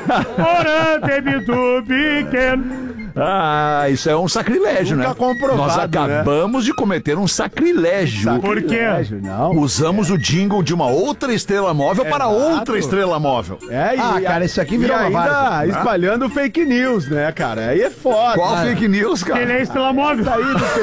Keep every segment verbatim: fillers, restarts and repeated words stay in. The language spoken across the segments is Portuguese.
Ora, baby, do pequeno. Ah, isso é um sacrilégio, Nunca né? comprovado, Nós acabamos né? de cometer um sacrilégio. Por quê? Não. Usamos o jingle de uma outra estrela móvel para Exato. outra estrela móvel. É, e, Ah, cara, isso aqui virou e uma ainda várzea. espalhando fake news, né, cara? Aí é foda. Qual Ah, fake news, cara? Ele é estrela móvel. Aí do P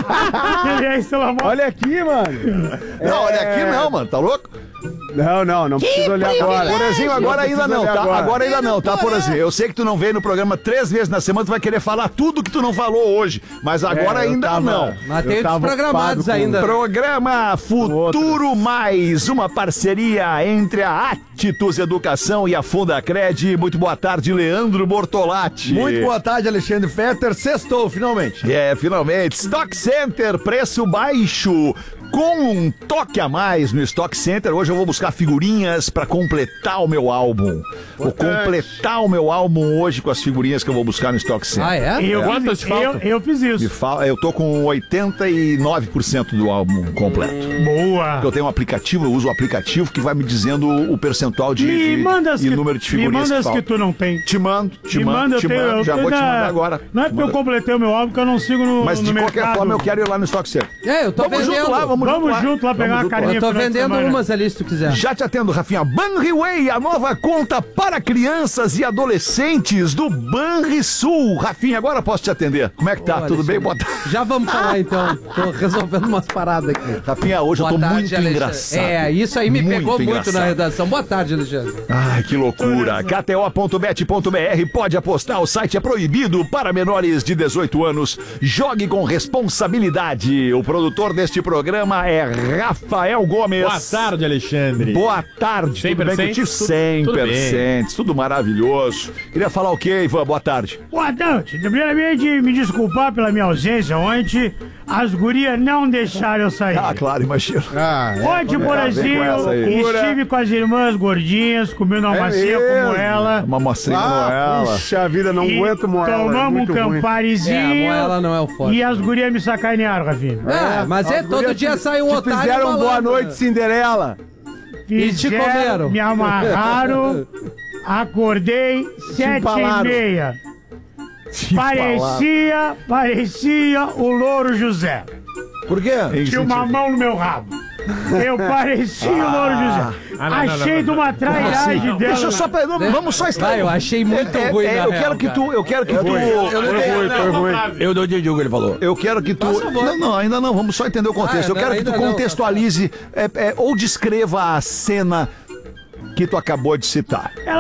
T. Ele é estrela móvel. Olha aqui, mano. Não, olha aqui não, mano, tá louco? Não, não, não precisa olhar agora. Porazinho, agora ainda não, tá? Agora. Agora ainda não, tá, Porazinho? Eu sei que tu não veio no programa três vezes na semana, tu vai querer falar tudo que tu não falou hoje, mas agora É, eu ainda tava- não. Mas tem Eu tava desprogramados ocupado com- ainda. Programa Futuro Mais, uma parceria entre a Atitudes Educação e a Fundacred. Muito boa tarde, Leandro Bortolatti. Muito boa tarde, Alexandre Fetter. Sextou, finalmente. É, finalmente. Stock Center, preço baixo. Com um toque a mais no Stock Center, hoje eu vou buscar figurinhas pra completar o meu álbum. Vou completar o meu álbum hoje com as figurinhas que eu vou buscar no Stock Center. Ah, é? Eu, Quantas fiz, faltam? eu, eu fiz Me isso. fala, eu tô com oitenta e nove por cento do álbum completo. Boa. Porque eu tenho um aplicativo, eu uso o aplicativo que vai me dizendo o percentual de, Me de- manda as e que, número de me figurinhas manda que as que faltam. tu não tem. Te mando, te Me mando, manda, eu te tenho. mando. Eu Já tenho vou te da- mandar agora. Não é porque eu Manda. completei o meu álbum que eu não sigo no, Mas no de qualquer mercado. forma eu quero ir lá no Stock Center. É, eu tô Vamos vendendo. junto lá, vamos, Vamos junto lá. junto lá pegar Vamos uma junto lá. carninha. Eu tô final de vendendo semana. umas ali se tu quiser. Já te atendo, Rafinha. Banriway, a nova conta para crianças e adolescentes do Banrisul. Rafinha, agora posso te atender. Como é que tá? Ô, Tudo bem? Alexandre. Boa tarde. Já vamos falar então. Tô resolvendo umas paradas aqui. Rafinha, hoje Boa eu tô tarde, muito Alexandre. engraçado. É, isso aí me Muito pegou muito engraçado. na redação. Boa tarde, Alexandre. Ai, que loucura. K T O ponto bet ponto B R pode apostar. O site é proibido para menores de dezoito anos. Jogue com responsabilidade. O produtor deste programa é Rafael Gomes. Boa tarde, Alexandre. Boa tarde. cem Tudo por bem cento? contigo? cem Tudo por bem. cento. Tudo maravilhoso. Queria falar o quê, Ivan? Boa tarde. Boa tarde. Primeiramente, me desculpar pela minha ausência ontem. As gurias não deixaram eu sair. Ah, claro, imagino. Ah, é. Ontem, Porazinho, vem com essa aí. estive com as irmãs gordinhas, comendo uma É macia mesmo? como ela. Uma mocinha como Ah, ela. puxa vida, não E aguento moela. é tomamos um muito ruim. camparizinho. É, a moela não é o forte. E as gurias me sacanearam, Rafinha. É, mas é, As todo gurias dia te- sai um te otário fizeram falando. boa noite, Cinderela. E te Fizeram, comeram. Me amarraram, acordei sete e empalaram. meia. Parecia, parecia o Louro José. Por quê? Tinha uma mão no meu rabo. Eu parecia o Louro José. Ah, não, não, Achei não, de uma trairagem dela. Deixa eu só... pra- não, Vamos só estar... Ah, eu achei muito É, ruim, é, na eu real, quero que cara. tu... Eu quero que tu... Eu não tenho- foi ruim. Eu não entendi o que ele falou. Eu quero que tu. Não, não, ainda não. Vamos só entender o contexto. Ah, eu quero não, que tu ainda não. contextualize é, é, ou descreva a cena que tu acabou de citar.